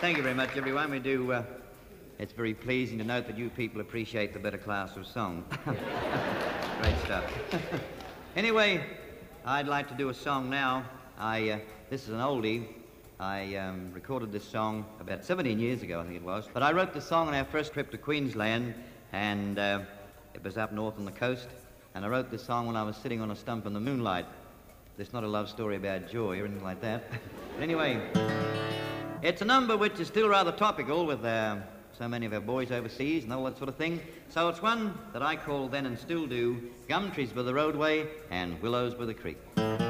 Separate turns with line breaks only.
Thank you very much, everyone. We do. It's very pleasing to note that you people appreciate the better class of song. Great stuff. Anyway, I'd like to do a song now. This is an oldie. I recorded this song about 17 years ago, I think it was. But I wrote this song on our first trip to Queensland, and it was up north on the coast. And I wrote this song when I was sitting on a stump in the moonlight. It's not a love story about joy or anything like that. But anyway, it's a number which is still rather topical with so many of our boys overseas and all that sort of thing. So it's one that I call then and still do, Gum Trees by the Roadway and Willows by the Creek.